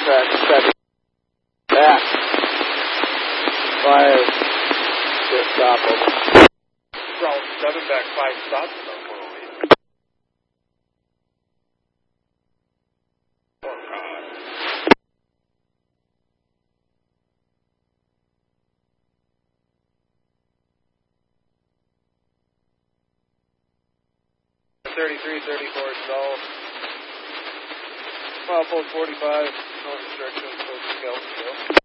track, second. Back. 5. Just stop over. Route 7 back 5 stops. 33, 34 stall. Mile post 45, no restrictions, post Skelton.